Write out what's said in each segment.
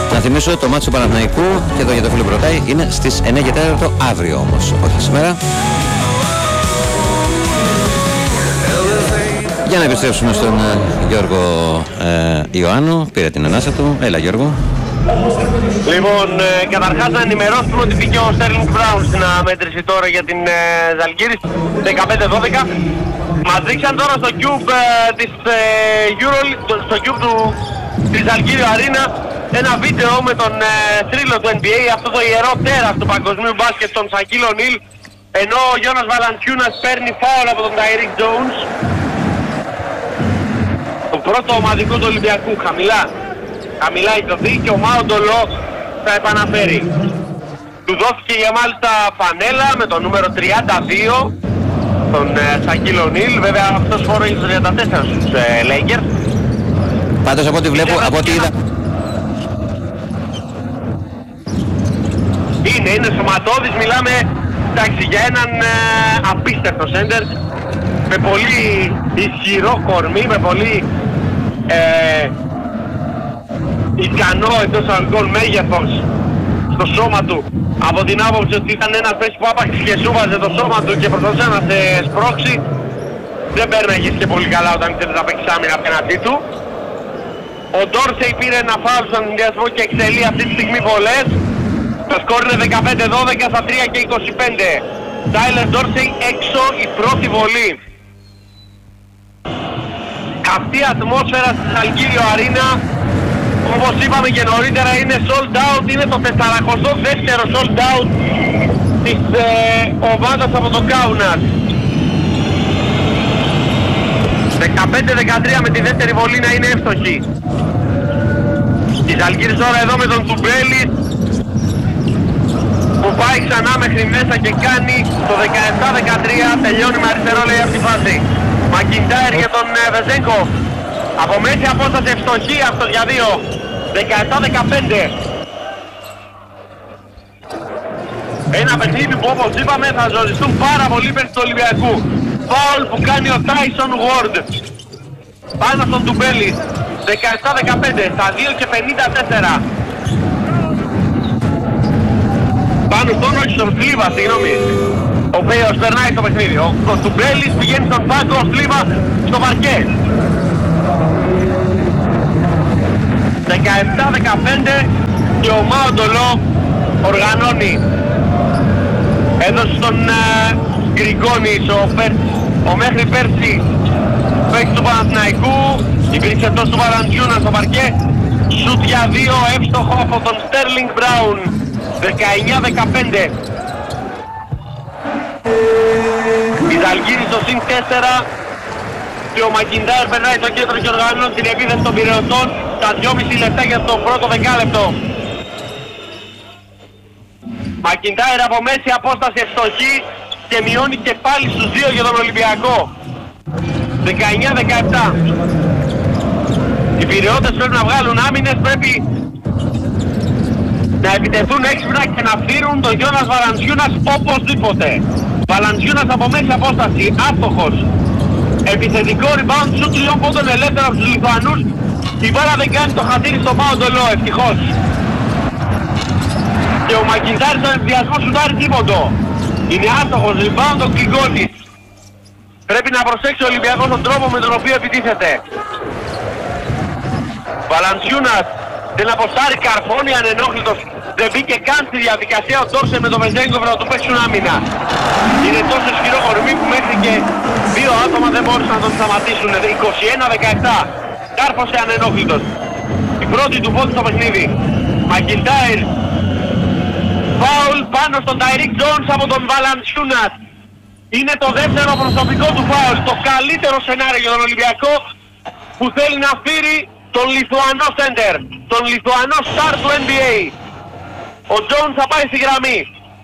Να θυμίσω το μάτσο του Παναθηναϊκού και εδώ για το φίλο που ρωτάει είναι στις 9 και 4 αύριο όμως, όχι σήμερα. Για να επιστρέψουμε στον Γιώργο Ιωάννου, πήρε την ανάσα του. Έλα Γιώργο. Λοιπόν, καταρχάς να ενημερώσουμε ότι πήγε ο Sterling Brown στην αμέτρηση τώρα για την Ζαλγκύρης 15-12. Μας δείξαν τώρα στο Cube της EuroLeague, στο Cube της Ζαλγκύριο Αρίνα, ένα βίντεο με τον θρύλο του NBA, αυτό το ιερό τέρας του παγκοσμίου μπάσκετ, τον Σακίλ Ονίλ, ενώ ο Γιώνας Βαλαντσιούνας παίρνει φάουλ από τον Ταϊρίκ Τζόουνς. Το πρώτο ομαδικό του Ολυμπιακού, χαμηλά η τροφή και ο Μάουντολο θα επαναφέρει. Του δόθηκε για μάλιστα φανέλα με το νούμερο 32, τον Σακίλ Ονίλ, βέβαια αυτός φόρο είναι 34 στους Lakers. Πάντως από ό,τι βλέπω, από ό,τι είδα... Είναι σωματώδης, μιλάμε εντάξει, για έναν απίστευτο σέντερ με πολύ ισχυρό κορμί, με πολύ ικανό εντός αγωγικών μέγεθος στο σώμα του, από την άποψη ότι ήταν ένας παίκτης που άπαξε και σούβαζε το σώμα του και προσπαθούσε να σε σπρώξει. Δεν πέρναγες και πολύ καλά όταν ήθελες να παίξεις άμυνα απέναντί του. Ο Ντόρσεϊ πήρε ένα φάουλ στον συνδυασμό και εξελεί αυτή τη στιγμή βολές. Το σκορ είναι 15-12 στα 3 και 25. Τάιλερ Ντόρσεϊ έξω, η πρώτη βολή. Αυτή η ατμόσφαιρα στην Ζαλγκύριο Αρίνα, όπως είπαμε και νωρίτερα, είναι sold out, είναι το 42ο sold out της ομάδας από το Κάουνας. 15-13 με τη δεύτερη βολή να είναι εύστοχη. Η Ζαλγκύρης τώρα εδώ με τον Τουμπέλη που πάει ξανά μέχρι μέσα και κάνει το 17-13, τελειώνει με αριστερό λέει από τη φάση. Μακιντάιρ για τον Βεζέγκο, από μέση απόσταση ευστοχή αυτός για 2, 17-15. Ένα παιχνίδι που όπως είπαμε θα ζοριστούν πάρα πολύ πέρσι του Ολυμπιακού. Φάουλ που κάνει ο Τάισον Γουόρντ πάνω στον Τουμπέλη, 17-15 στα 2 και 54. Πάνω στον, όχι στον Σλίβα, συγγνώμη, ο οποίος περνάει στο παιχνίδι. Ο Τουμπέλης πηγαίνει στον πάγκο, ο Σλίβα στο παρκέ. 17-15 και ο Μάουντολο οργανώνει. Έδωσε στον Γκριγκόνης, ο μέχρι πέρσι παίκτης του Παναθηναϊκού, υπήρξε εκτός του Βαλαντσιούνα στο παρκέ. Σουτ για 2, εύστοχο από τον Sterling Brown, 19-15. Η Ζαλγκύρης στο συν 4 και ο Μακιντάιρ περνάει στο κέντρο και οργανώνει την επίθεση των πυρεωτών στα 2,5 λεπτά για το πρώτο δεκάλεπτο. Μακιντάιρ από μέση απόσταση ευστοχή και μειώνει και πάλι στους 2 για τον Ολυμπιακό. 19-17. Οι πυρεώτες πρέπει να βγάλουν άμυνες, πρέπει να επιτεθούν έξυπνα και να φύρουν τον Γιώνας Βαλαντσιούνας οπωσδήποτε. Βαλαντσιούνας από μέση απόσταση, άστοχος. Επιθετικό rebound, σου 3 πόντων ελεύθερα από τους Λιθουανούς. Η μπάλα δεν κάνει το χατήρι στο Μάουντολο, ευτυχώς. Και ο Μακιντάρης στον ενθουσιασμό σουτάρει τίποτο. Είναι άστοχος, rebound ο Γκριγκόνης. Πρέπει να προσέξει ο Ολυμπιακός τον τρόπο με τον οποίο επιτίθεται. Βαλαντσιούνας δεν αποστάρει, καρφώνει ανενόχλητος. Δεν μπήκε καν στη διαδικασία ο Ντόρσεϊ με τον Βεζέγκοφ να του παίξουν άμυνα. Είναι τόσο ισχυρό κορμί που μέχρι και 2 άτομα δεν μπορούσαν να τον σταματήσουν. 21-17. Κάρφωσε ανενόχλητος. Η πρώτη του πόντου στο παιχνίδι. Μακιντάιρ. Φάουλ πάνω στον Ταϊρίκ Τζόουνς από τον Βαλαντσιούνας. Είναι το δεύτερο προσωπικό του φάουλ. Το καλύτερο σενάριο για τον Ολυμπιακό που θέλει να φύρει τον Λιθουανό σέντερ. Τον Λιθουανό στάρ του NBA. Ο Τζόουνς θα πάει στη γραμμή.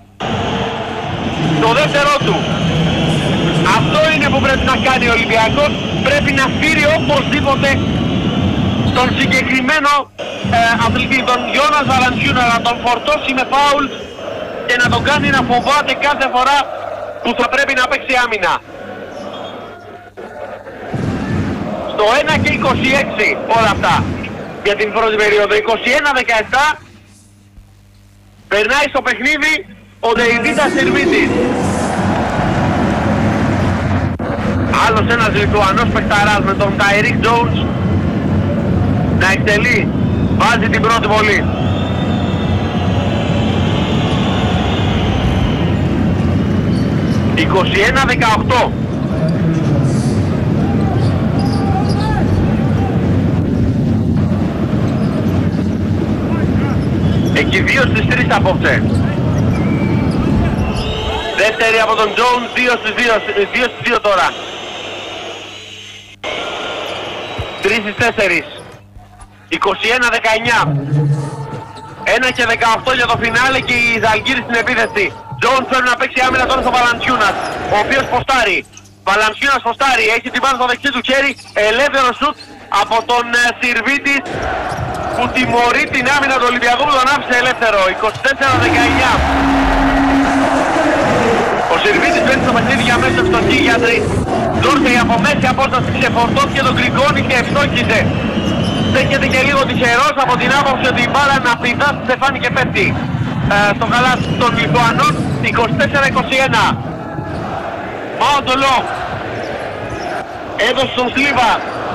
Το δεύτερο του. Αυτό είναι που πρέπει να κάνει ο Ολυμπιακός. Πρέπει να φύρει οπωσδήποτε τον συγκεκριμένο αθλητή, τον Γιώνας Βαλαντσιούνα, να τον φορτώσει με φάουλ και να τον κάνει να φοβάται κάθε φορά που θα πρέπει να παίξει άμυνα. Στο 1 και 26 όλα αυτά. για την πρώτη περίοδο. 21-17 περνάει στο παιχνίδι ο Ντεϊβίτας Σιρβίτης. Άλλος ένας Λιθουανός παιχταράς με τον Τάιρικ Τζόουνς να εκτελεί. Βάζει την πρώτη βολή. «21-18». Έχει 2 στις 3 απόψε. Δεύτερη από τον Jones, 2 στις 2 τώρα. 3 στις 4. 21-19. 1 και 18 για το φινάλε και η Ζαλγκύρης στην επίθεση. Jones πρέπει να παίξει άμυνα τώρα στο Βαλαντσιούνας, ο οποίος ποστάρει. Βαλαντσιούνας ποστάρει, έχει την πάνω στο δεξί του χέρι, ελεύθερο σουτ από τον Σιρβίτη που τιμωρεί την άμυνα του Ολυμπιακού που τον άφησε ελεύθερο. 24-19. Ο Σιρβίτης παίρνει στο παιχνίδι για μέσα στον Κίγιατρη. Ντόρσεϊ από μέση απόσταση ξεφορτώθηκε τον Γκριγκόνη και ευστόχιζε. Στέκεται και λίγο τυχερός από την άποψη ότι η μπάλα να πηδά στη στεφάνη και πέφτει στο καλάθι των Λιθουανών. 24-21. Μάοντολο έδωσε στον Σλίβα.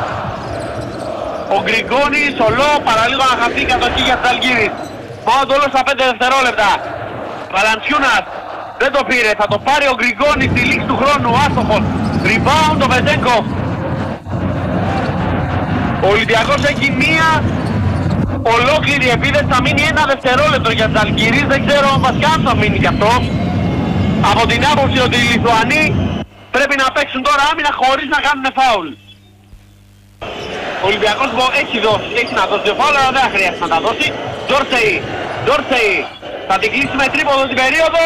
Ο Γκριγκόνης, ο Λό, παραλίγο να χαθεί η κατοχή για τις Αλγύρης. Μάοντολο στα 5 δευτερόλεπτα. Βαλαντσιούνας δεν το πήρε, θα το πάρει ο Γκριγκόνης στη λήξη του χρόνου, άστοχος. Rebound ο Βεζέγκοφ. Ο Ολυμπιακός έχει μία ολόκληρη επίθεση, θα μείνει 1 δευτερόλεπτο για τις Αλγύρης, δεν ξέρω βασικά αν θα μείνει κι αυτό. Από την άποψη ότι οι Λιθουανοί πρέπει να παίξουν τώρα άμυνα χωρίς να κάνουν φάουλ. Ο Ολυμπιακός έχει να δώσει 2 φάουλ, αλλά δεν χρειάζεται να τα δώσει. Ντόρσεϊ θα την κλείσει με τρίποδο την περίοδο.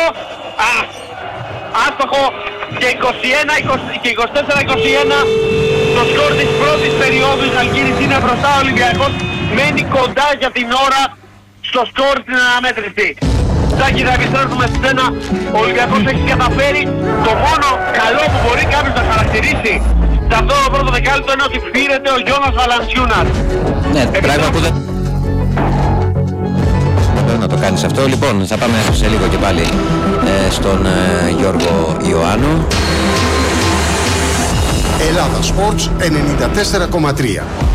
Άστοχο και 24-21 το σκορ της πρώτης περίοδου. Η Ζαλγκύρης είναι μπροστά, ο Ολυμπιακός μένει κοντά για την ώρα στο σκορ στην αναμέτρηση. Σάκη, θα επιστρέψουμε στη σένα. Ο Ολυμπιακός έχει καταφέρει το μόνο καλό που μπορεί κάποιος να χαρακτηρίσει σε αυτό το πρώτο δεκάλεπτο είναι ότι πήρεται ο Γιώνας Βαλαντσιούνας. Ναι, πράγμα που δεν... να το κάνεις αυτό. Λοιπόν, θα πάμε σε λίγο και πάλι στον Γιώργο Ιωάννου. Ελλάδα Sports 94,3.